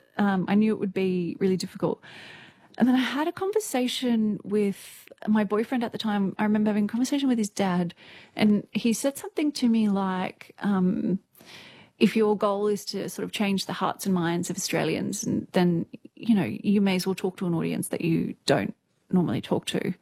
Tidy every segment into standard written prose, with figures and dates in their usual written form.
I knew it would be really difficult. And then I had a conversation with my boyfriend at the time. I remember having a conversation with his dad, and he said something to me like, if your goal is to sort of change the hearts and minds of Australians, and then, you know, you may as well talk to an audience that you don't normally talk to.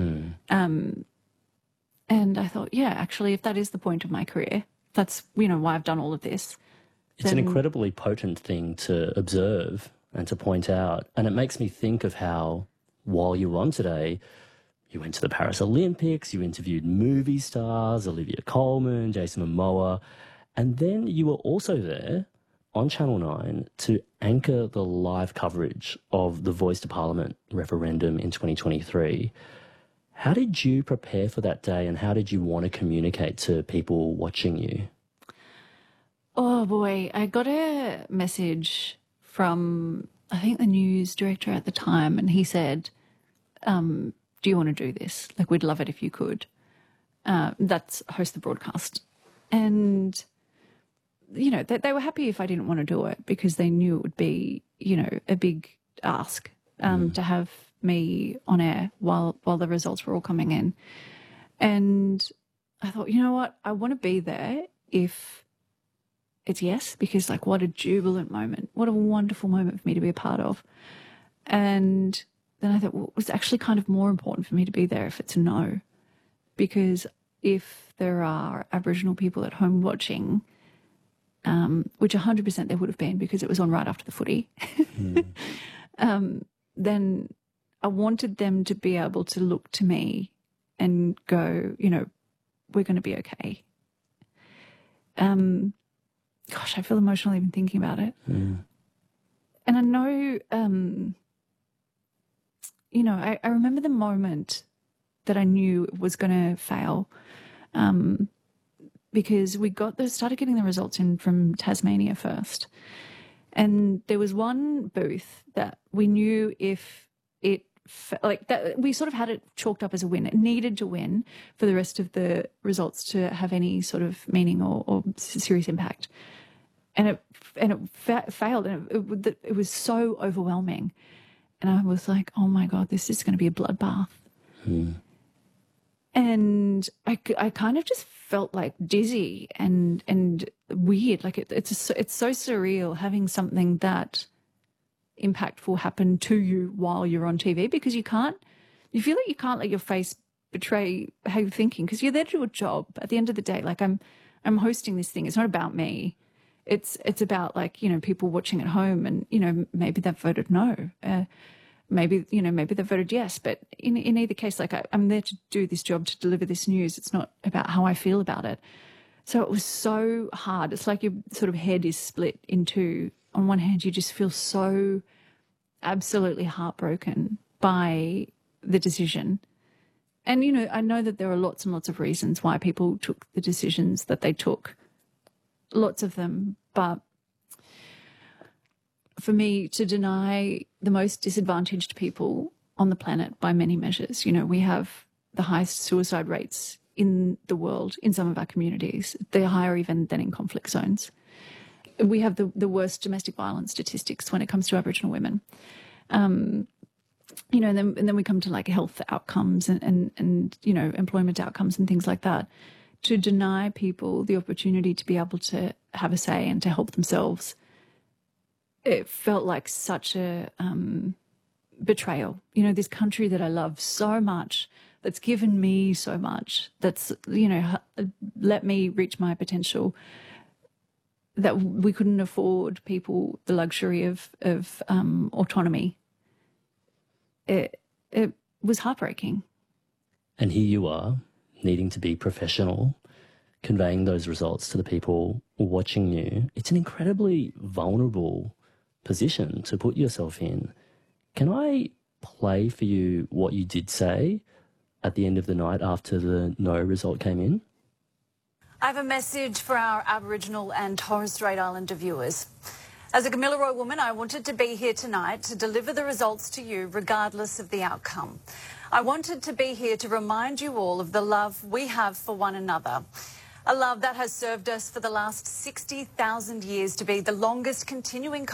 And I thought, yeah, actually, if that is the point of my career, that's, you know, why I've done all of this. It's an incredibly potent thing to observe and to point out. And it makes me think of how, while you were on Today, you went to the Paris Olympics, you interviewed movie stars, Olivia Colman, Jason Momoa, and then you were also there on Channel 9 to anchor the live coverage of the Voice to Parliament referendum in 2023. How did you prepare for that day, and how did you want to communicate to people watching you? Oh, boy. I got a message from, I think, the news director at the time, and he said, do you want to do this? Like, we'd love it if you could. That's host the broadcast. And, you know, they were happy if I didn't want to do it because they knew it would be, you know, a big ask to have me on air while the results were all coming in. And I thought, you know what? I want to be there if it's yes, because, like, what a jubilant moment. What a wonderful moment for me to be a part of. And then I thought, well, it's actually kind of more important for me to be there if it's a no, because if there are Aboriginal people at home watching, which 100% there would have been because it was on right after the footy, then I wanted them to be able to look to me and go, you know, we're going to be okay. Gosh, I feel emotional even thinking about it. And I know, you know, I remember the moment that I knew it was going to fail, because we started getting the results in from Tasmania first. And there was one booth that we knew if it, like that, we sort of had it chalked up as a win. It needed to win for the rest of the results to have any sort of meaning or serious impact. And it failed, and it was so overwhelming. And I was like, oh my God, this is going to be a bloodbath. And I kind of just felt like dizzy and weird. Like it's so surreal having something that impactful happen to you while you're on TV, because you feel like you can't let your face betray how you're thinking, because you're there to do a job at the end of the day. Like I'm hosting this thing. It's not about me. It's about, like, you know, people watching at home, and, you know, maybe they've voted no. Maybe they've voted yes. But in either case, like, I'm there to do this job, to deliver this news. It's not about how I feel about it. So it was so hard. It's like your sort of head is split in two. On one hand, you just feel so absolutely heartbroken by the decision. And, you know, I know that there are lots and lots of reasons why people took the decisions that they took. Lots of them. But for me, to deny the most disadvantaged people on the planet by many measures, you know, we have the highest suicide rates in the world in some of our communities. They're higher even than in conflict zones. We have the worst domestic violence statistics when it comes to Aboriginal women. You know, and then we come to, like, health outcomes and you know, employment outcomes and things like that. To deny people the opportunity to be able to have a say and to help themselves, it felt like such a betrayal. You know, this country that I love so much, that's given me so much, that's, you know, let me reach my potential, that we couldn't afford people the luxury of autonomy. It was heartbreaking. And here you are, needing to be professional, conveying those results to the people watching you. It's an incredibly vulnerable position to put yourself in. Can I play for you what you did say at the end of the night after the no result came in? I have a message for our Aboriginal and Torres Strait Islander viewers. As a Kamilaroi woman, I wanted to be here tonight to deliver the results to you regardless of the outcome. I wanted to be here to remind you all of the love we have for one another. A love that has served us for the last 60,000 years to be the longest continuing